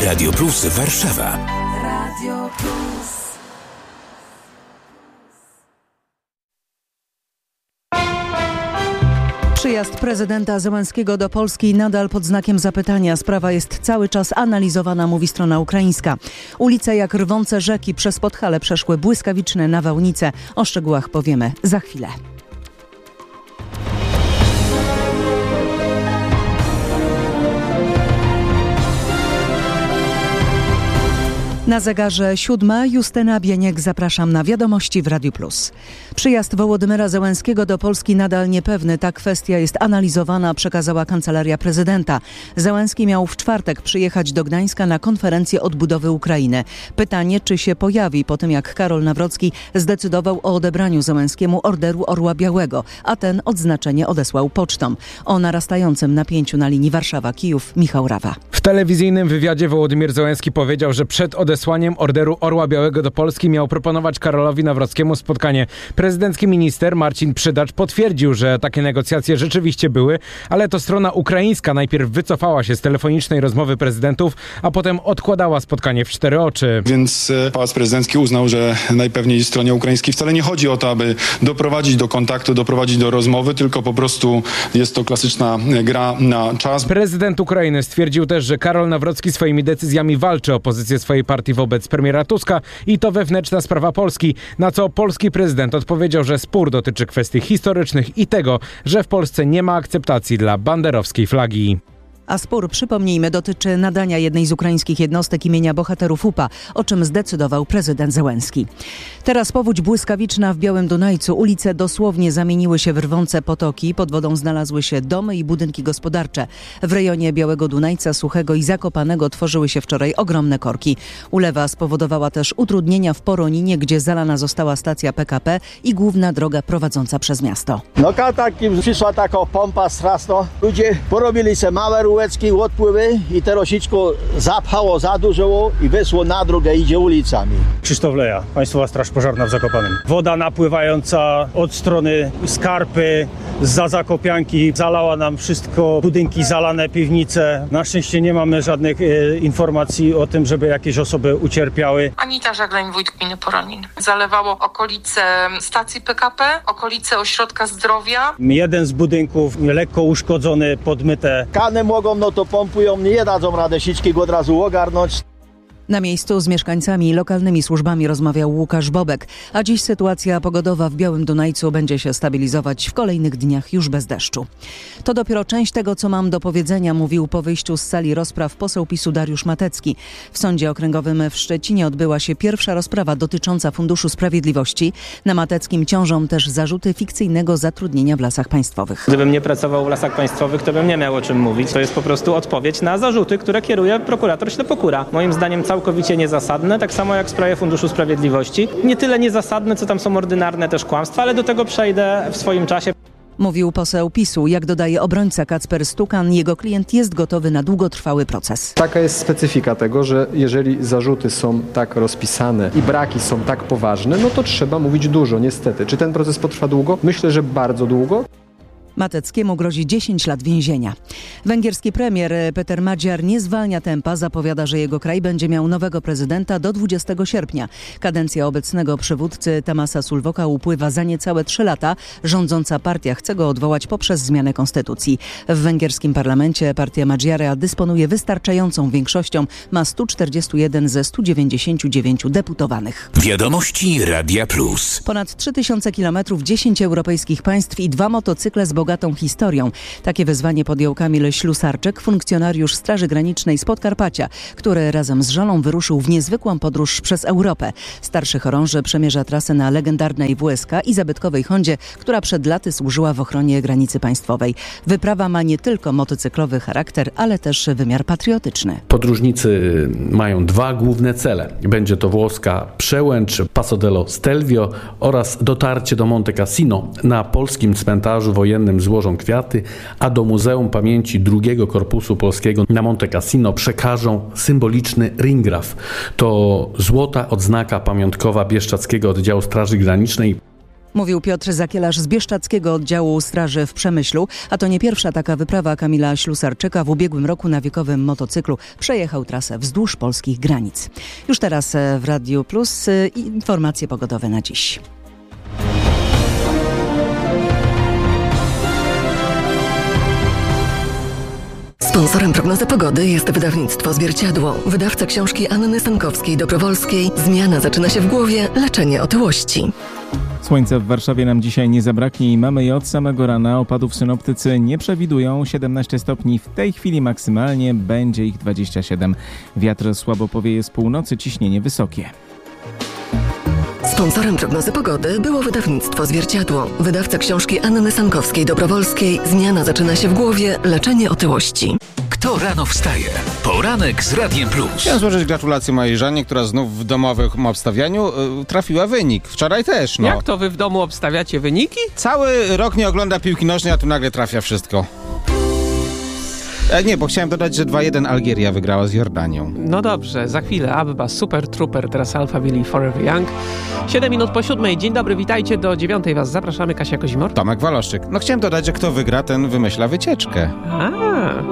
Radio Plus Warszawa. Radio Plus. Przyjazd prezydenta Zełenskiego do Polski nadal pod znakiem zapytania. Sprawa jest cały czas analizowana, mówi strona ukraińska. Ulice jak rwące rzeki przez Podhale przeszły błyskawiczne nawałnice. O szczegółach powiemy za chwilę. Na zegarze 7. Justyna Bieniek, zapraszam na wiadomości w Radiu Plus. Przyjazd Wołodymyra Zełenskiego do Polski nadal niepewny. Ta kwestia jest analizowana, przekazała Kancelaria Prezydenta. Zełenski miał w czwartek przyjechać do Gdańska na konferencję odbudowy Ukrainy. Pytanie, czy się pojawi po tym, jak Karol Nawrocki zdecydował o odebraniu Zełenskiemu Orderu Orła Białego, a ten odznaczenie odesłał pocztą. O narastającym napięciu na linii Warszawa-Kijów Michał Rawa. W telewizyjnym wywiadzie Wołodymyr Zełenski powiedział, że przed odesłaniem Orderu Orła Białego do Polski miał proponować Karolowi Nawrockiemu spotkanie. Prezydencki minister Marcin Przydacz potwierdził, że takie negocjacje rzeczywiście były, ale to strona ukraińska najpierw wycofała się z telefonicznej rozmowy prezydentów, a potem odkładała spotkanie w cztery oczy. Więc Pałac Prezydencki uznał, że najpewniej stronie ukraińskiej wcale nie chodzi o to, aby doprowadzić do kontaktu, doprowadzić do rozmowy, tylko po prostu jest to klasyczna gra na czas. Prezydent Ukrainy stwierdził też, że Karol Nawrocki swoimi decyzjami walczy o pozycję swojej partii wobec premiera Tuska i to wewnętrzna sprawa Polski, na co polski prezydent odpowiedział, że spór dotyczy kwestii historycznych i tego, że w Polsce nie ma akceptacji dla banderowskiej flagi. A spór, przypomnijmy, dotyczy nadania jednej z ukraińskich jednostek imienia bohaterów UPA, o czym zdecydował prezydent Zełenski. Teraz powódź błyskawiczna w Białym Dunajcu. Ulice dosłownie zamieniły się w rwące potoki. Pod wodą znalazły się domy i budynki gospodarcze. W rejonie Białego Dunajca, Suchego i Zakopanego tworzyły się wczoraj ogromne korki. Ulewa spowodowała też utrudnienia w Poroninie, gdzie zalana została stacja PKP i główna droga prowadząca przez miasto. No takim przyszła taka pompa straszna. Ludzie porobili se małe odpływy i te rosiczko zapchało za dużo i wysło na drogę, idzie ulicami. Krzysztof Leja, Państwowa Straż Pożarna w Zakopanem. Woda napływająca od strony Skarpy, zza Zakopianki, zalała nam wszystko, budynki zalane, piwnice. Na szczęście nie mamy żadnych informacji o tym, żeby jakieś osoby ucierpiały. Anita Żagleń, wójt gminy Poronin. Zalewało okolice stacji PKP, okolice ośrodka zdrowia. Jeden z budynków lekko uszkodzony, podmyte. Kany mogą, no to pompują, nie dadzą rady sićki go od razu ogarnąć. Na miejscu z mieszkańcami i lokalnymi służbami rozmawiał Łukasz Bobek, a dziś sytuacja pogodowa w Białym Dunajcu będzie się stabilizować w kolejnych dniach już bez deszczu. To dopiero część tego, co mam do powiedzenia, mówił po wyjściu z sali rozpraw poseł PiS-u Dariusz Matecki. W Sądzie Okręgowym w Szczecinie odbyła się pierwsza rozprawa dotycząca Funduszu Sprawiedliwości. Na Mateckim ciążą też zarzuty fikcyjnego zatrudnienia w Lasach Państwowych. Gdybym nie pracował w Lasach Państwowych, to bym nie miał o czym mówić. To jest po prostu odpowiedź na zarzuty, które kieruje prokurator Ślepokóra. Moim zdaniem całkowicie niezasadne, tak samo jak w sprawie Funduszu Sprawiedliwości. Nie tyle niezasadne, co tam są ordynarne też kłamstwa, ale do tego przejdę w swoim czasie. Mówił poseł PiS-u. Jak dodaje obrońca Kacper Stukan, jego klient jest gotowy na długotrwały proces. Taka jest specyfika tego, że jeżeli zarzuty są tak rozpisane i braki są tak poważne, no to trzeba mówić dużo, niestety. Czy ten proces potrwa długo? Myślę, że bardzo długo. Mateckiemu grozi 10 lat więzienia. Węgierski premier Peter Magyar nie zwalnia tempa, zapowiada, że jego kraj będzie miał nowego prezydenta do 20 sierpnia. Kadencja obecnego przywódcy Tamasa Sulvoka upływa za niecałe 3 lata. Rządząca partia chce go odwołać poprzez zmianę konstytucji. W węgierskim parlamencie partia Magyara dysponuje wystarczającą większością, ma 141 ze 199 deputowanych. Wiadomości Radia Plus. Ponad 3000 kilometrów, 10 europejskich państw i 2 motocykle z bogatą historią. Takie wyzwanie podjął Kamil Ślusarczyk, funkcjonariusz Straży Granicznej z Podkarpacia, który razem z żoną wyruszył w niezwykłą podróż przez Europę. Starszy chorąży przemierza trasę na legendarnej WSK i zabytkowej Hondzie, która przed laty służyła w ochronie granicy państwowej. Wyprawa ma nie tylko motocyklowy charakter, ale też wymiar patriotyczny. Podróżnicy mają 2 główne cele. Będzie to włoska Przełęcz, Passo dello Stelvio oraz dotarcie do Monte Cassino. Na polskim cmentarzu wojennym złożą kwiaty, a do Muzeum Pamięci II Korpusu Polskiego na Monte Cassino przekażą symboliczny ringraf. To złota odznaka pamiątkowa Bieszczadzkiego Oddziału Straży Granicznej. Mówił Piotr Zakielarz z Bieszczadzkiego Oddziału Straży w Przemyślu. A to nie pierwsza taka wyprawa Kamila Ślusarczyka. W ubiegłym roku na wiekowym motocyklu przejechał trasę wzdłuż polskich granic. Już teraz w Radiu Plus informacje pogodowe na dziś. Sponsorem prognozy pogody jest wydawnictwo Zwierciadło. Wydawca książki Anny Sankowskiej-Dobrowolskiej. Zmiana zaczyna się w głowie, leczenie otyłości. Słońca w Warszawie nam dzisiaj nie zabraknie i mamy je od samego rana. Opadów synoptycy nie przewidują. 17 stopni w tej chwili maksymalnie, będzie ich 27. Wiatr słabo powieje z północy, ciśnienie wysokie. Sponsorem prognozy pogody było wydawnictwo Zwierciadło. Wydawca książki Anny Sankowskiej-Dobrowolskiej. Zmiana zaczyna się w głowie, leczenie otyłości. Kto rano wstaje? Poranek z Radiem Plus. Chciałem złożyć gratulacje mojej żonie, która znów w domowym obstawianiu trafiła wynik. Wczoraj też, no. Jak to wy w domu obstawiacie wyniki? Cały rok nie ogląda piłki nożnej, a tu nagle trafia wszystko. Nie, bo chciałem dodać, że 2-1 Algieria wygrała z Jordanią. No dobrze, za chwilę Abba, Super Trooper, teraz Alphaville Forever Young. 7 minut po 7. Dzień dobry, witajcie, do 9 was zapraszamy, Kasia Kozimor. Tomek Waloszczyk. No chciałem dodać, że kto wygra, ten wymyśla wycieczkę.